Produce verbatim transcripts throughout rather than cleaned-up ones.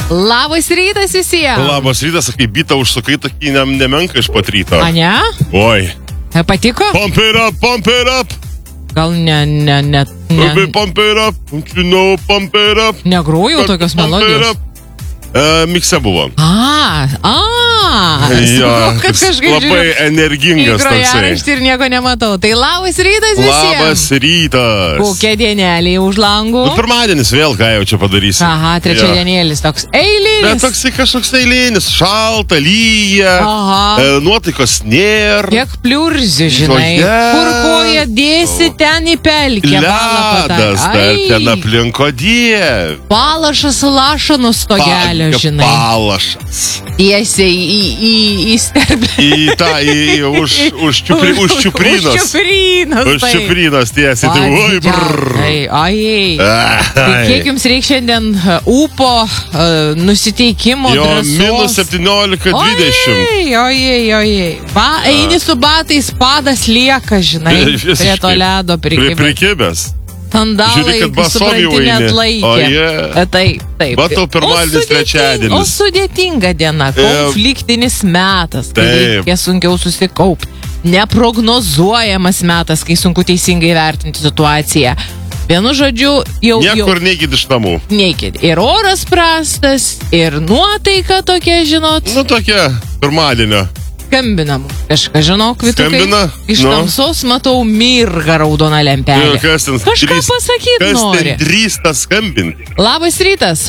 Labas rytas visiems. Labas rytas, kai bitą užsukai, tokį ne, nemenka iš pat ryto. A ne? Oi. Patiko? Pump it up, pump it up. Gal ne, ne, ne. ne. Pump it up, you know, pump it up. Negrojau tokios melodijos. Uh, mikse buvo. A, a. Ja, kad kažkaip labai energingas toksai. Grojaraštį ir nieko nematau. Tai labas rytas visiems. Labas rytas. Kokia dienelė už langų. Nu, pirmadienis vėl, ką jau čia padarysi. Aha, trečia ja. dienėlis toks eilinis. Bet toksai kažkoks eilinis. Šalta, lyja. E, nuotaikos nėra. Kiek pliurzi, žinai. Joje. Kur koja dėsi, ten į pelkę. Ledas, dar ten aplinko dieve. Palašas laša nuo stogelio, Pa, žinai. Palašas. Tiesiai į, į, į sterblę. Į tą, į, už, už, čiupri, už čiuprinos. Už čiuprinos. Už čiuprinos tiesiai. Tai, oi, brrr. Ai, tai kiek jums reikia šiandien ūpo, nusiteikimo, jo, drąsos? Jo, minus septyniolika dvidešimt. Ojei, ojei, ojei. Va, eini su batais, padas lieka, žinai, prie to ledo prikibęs. Prikibęs. Sandalai, supranti, net laikė. Yeah. Taip, taip. Matau, pirmadienis, trečiadienis. O sudėtinga diena, konfliktinis metas, kai reikia sunkiau susikaupti. Neprognozuojamas metas, kai sunku teisingai vertinti situaciją. Vienu žodžiu, jau... Niekur neikit iš namų. Neikit. Ir oras prastas, ir nuotaika tokia, žinot. Nu, tokia pirmadienio. Skambinam. Kažką žinau, kvitukai. Skambina? Iš no. tamsos matau mirga raudona lempelė. Kas ten Kažką drįs, pasakyt kas nori. Kas ten drįsta skambinti? Labas rytas.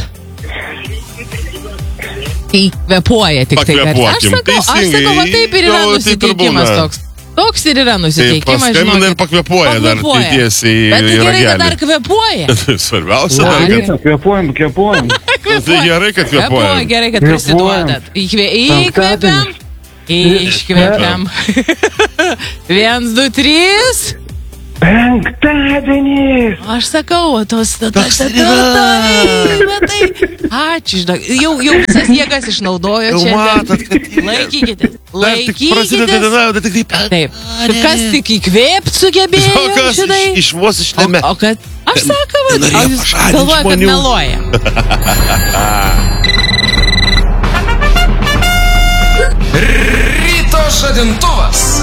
Įkvepuoja tik tai. Aš sakau, aš sakau, va taip ir yra jo, nusiteikimas toks. Toks ir yra nusiteikimas, žinokit. Paskambina ir pakvepuoja, pakvepuoja. Dar tiesiai į ragelį. Bet gerai, kad dar kvepuoja. Svarbiausia, dar, kad... Kvepuojam, kvepuojam. Tai gerai, kad kvepuojam. Kvepuoja, gerai, kad prisiduodat. Įkvepiam. Iškvepiam. Viens, du, trys. Penktadienis. Aš sakau, tos... Toks ir yra. Ačiū, žinok. Jau, jau visas jėgas išnaudojo čia. Jau matot, kad... Laikykitės. Laikykitės. Taip. Kas tik įkvėpt sugebėjo, žinai. Iš vos išlėmė. O kad... Aš sakau, o jūs galvoja, kad meluoja. Ryto žadintuvas.